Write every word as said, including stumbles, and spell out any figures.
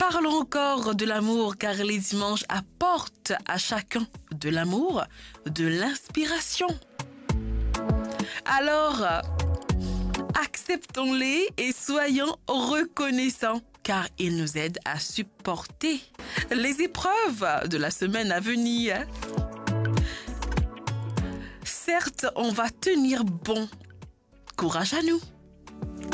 Parlons encore de l'amour car les dimanches apportent à chacun de l'amour, de l'inspiration. Alors, acceptons-les et soyons reconnaissants car ils nous aident à supporter les épreuves de la semaine à venir. Certes, on va tenir bon. Courage à nous!